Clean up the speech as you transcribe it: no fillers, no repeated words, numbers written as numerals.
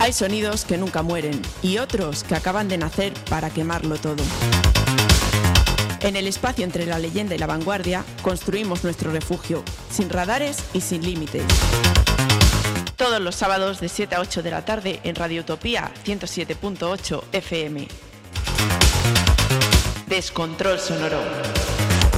Hay sonidos que nunca mueren y otros que acaban de nacer para quemarlo todo. En el espacio entre la leyenda y la vanguardia construimos nuestro refugio, sin radares y sin límites. Todos los sábados de 7 a 8 de la tarde en Radio Utopía 107.8 FM. Descontrol sonoro.